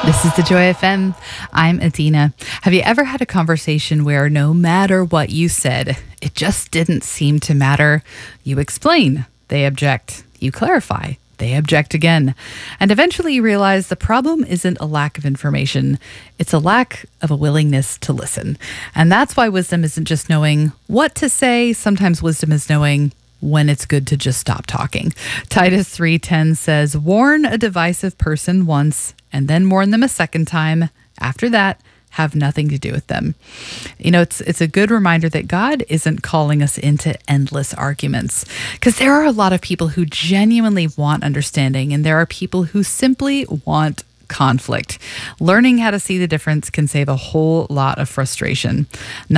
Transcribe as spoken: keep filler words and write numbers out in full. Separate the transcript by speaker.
Speaker 1: This is the Joy F M. I'm Adina. Have you ever had a conversation where no matter what you said, it just didn't seem to matter? You explain, they object. You clarify, they object again. And eventually you realize the problem isn't a lack of information, it's a lack of a willingness to listen. And that's why wisdom isn't just knowing what to say. Sometimes wisdom is knowing when it's good to just stop talking. Titus three ten says, warn a divisive person once and then warn them a second time. After that, have nothing to do with them. You know, it's it's a good reminder that God isn't calling us into endless arguments, because there are a lot of people who genuinely want understanding, and there are people who simply want conflict. Learning how to see the difference can save a whole lot of frustration.